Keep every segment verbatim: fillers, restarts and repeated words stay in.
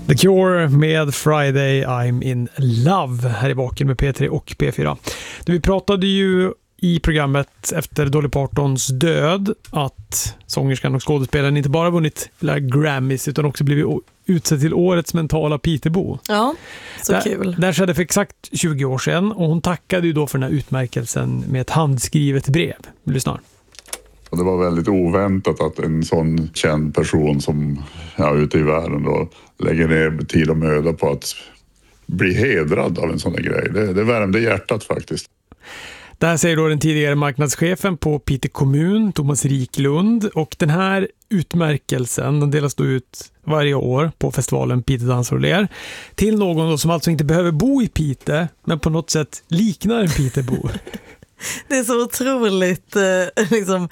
The Cure med Friday I'm in Love här i baken med P tre och P fyra. Vi pratade ju i programmet efter Dolly Partons död att sångerskan och skådespelaren inte bara vunnit Grammys utan också blivit utsedd till årets mentala Pitebo. Ja, så där, kul. Där skedde för exakt tjugo år sedan och hon tackade ju då för den här utmärkelsen med ett handskrivet brev. Lyssna. Det var väldigt oväntat att en sån känd person som ja, ute i världen då lägger ner tid och möda på att bli hedrad av en sån här grej. Det, det värmde hjärtat faktiskt. Det här säger då den tidigare marknadschefen på Piteå kommun, Thomas Riklund. Och den här utmärkelsen den delas då ut varje år på festivalen Piteå Dansar och Ler till någon då som alltså inte behöver bo i Piteå men på något sätt liknar en Pitebo. Det är så otroligt eh, liksom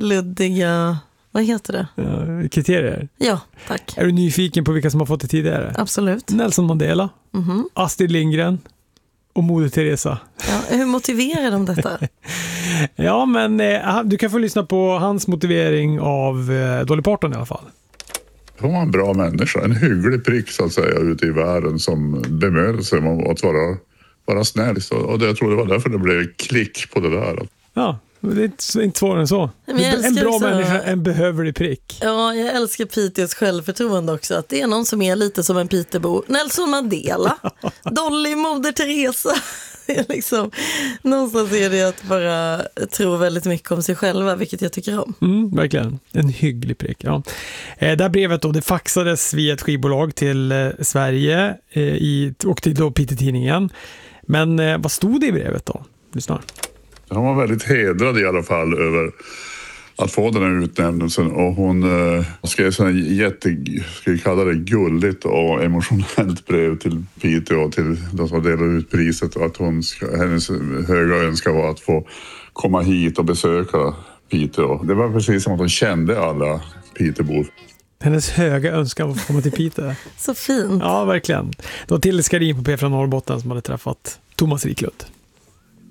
luddiga, vad heter det? Ja, kriterier. Ja, tack. Är du nyfiken på vilka som har fått det tidigare? Absolut. Nelson Mandela, Mm-hmm. Astrid Lindgren och Moder Teresa. Ja, hur motiverar de detta? Ja, men eh, du kan få lyssna på hans motivering av eh, Dolly Parton i alla fall. Hon var en bra människa, en hygglig prick så att säga ute i världen som bemödade sig om att vara, vara snäll. Och det, jag tror det var därför det blev klick på det där. Ja, det är inte, inte svårare än så. En bra också, människa, en behövlig prick. Ja, jag älskar Piteås självförtroende också. Att det är någon som är lite som en Pitebo. Nelson Mandela, Dolly, Moder Teresa. Det är liksom, någonstans är det att bara tro väldigt mycket om sig själva, vilket jag tycker om. Mm, verkligen. En hygglig prick, ja. Eh, det här brevet då, det faxades via ett skivbolag till eh, Sverige eh, i, och till då Piteå-tidningen. Men eh, vad stod det i brevet då? Lyssna. Hon var väldigt hedrad i alla fall över att få den här utnämnelsen och hon eh, skrev så en jätte, ska vi kalla det gulligt och emotionellt brev till Piteå och till de som delade ut priset och att hon ska, hennes höga önskan var att få komma hit och besöka Piteå. Det var precis som att hon kände alla Piteåbor. Hennes höga önskan var att komma till Piteå. Så fint. Ja, verkligen. Det var Tilde Skarin på P fyra Norrbotten som hade träffat Thomas Riklund.